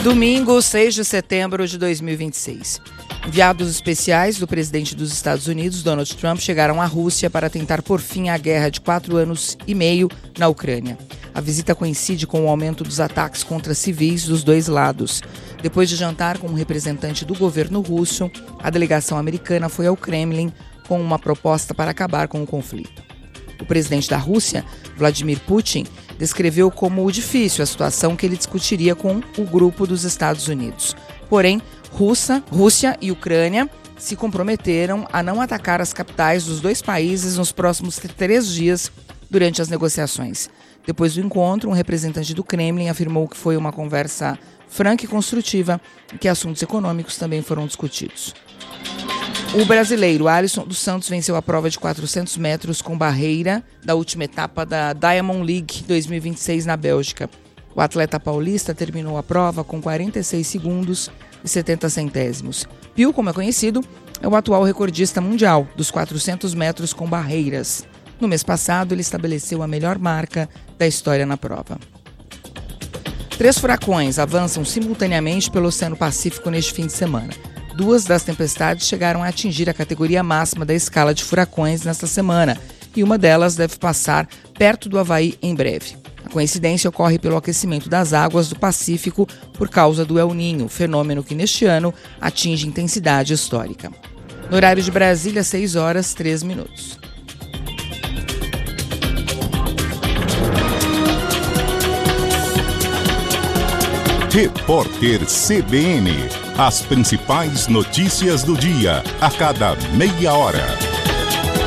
Domingo, 6 de setembro de 2026. Enviados especiais do presidente dos Estados Unidos, Donald Trump, chegaram à Rússia para tentar pôr fim à guerra de 4 anos e meio na Ucrânia. A visita coincide com o aumento dos ataques contra civis dos dois lados. Depois de jantar com um representante do governo russo, a delegação americana foi ao Kremlin com uma proposta para acabar com o conflito. O presidente da Rússia, Vladimir Putin, descreveu como difícil a situação que ele discutiria com o grupo dos Estados Unidos. Porém, Rússia e Ucrânia se comprometeram a não atacar as capitais dos dois países nos próximos 3 dias durante as negociações. Depois do encontro, um representante do Kremlin afirmou que foi uma conversa franca e construtiva e que assuntos econômicos também foram discutidos. O brasileiro Alisson dos Santos venceu a prova de 400 metros com barreira da última etapa da Diamond League 2026 na Bélgica. O atleta paulista terminou a prova com 46 segundos e 70 centésimos. Pio, como é conhecido, é o atual recordista mundial dos 400 metros com barreiras. No mês passado, ele estabeleceu a melhor marca da história na prova. 3 furacões avançam simultaneamente pelo Oceano Pacífico neste fim de semana. 2 das tempestades chegaram a atingir a categoria máxima da escala de furacões nesta semana, e uma delas deve passar perto do Havaí em breve. A coincidência ocorre pelo aquecimento das águas do Pacífico por causa do El Niño, fenômeno que neste ano atinge intensidade histórica. No horário de Brasília, 6 horas 3 minutos. Repórter CBN. As principais notícias do dia, a cada meia hora.